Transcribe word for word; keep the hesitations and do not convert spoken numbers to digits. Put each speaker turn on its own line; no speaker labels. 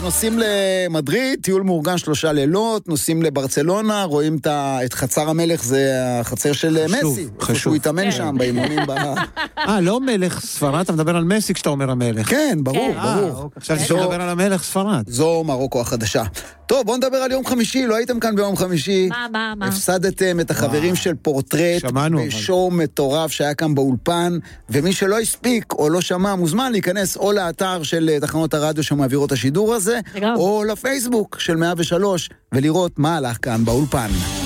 נוסעים למדריד, טיול מאורגן שלושה לילות, נוסעים לברצלונה, רואים את חצר המלך, זה החצר של מסי. חשוב. שהוא התאמן שם באימונים.
אה, לא מלך ספרד, אתה מדבר על מסי כשאתה אומר המלך.
כן, ברור, ברור.
עכשיו אתה מדבר על המלך ספרד.
זו מרוקו החדשה. טוב, בואו נדבר על יום חמישי, לא הייתם כאן ביום חמישי.
מה, מה, מה?
הפסדתם את החברים של פורטרט, בשואו מטורף שהיה כאן באולפן, ומי שלא הספיק או לא שמע, מוזמן להיכנס או לאתר של תחנות הרדיו שמעבירות השידור הזה, או לפייסבוק של מאה ושלוש, ולראות מה הלך כאן באולפן.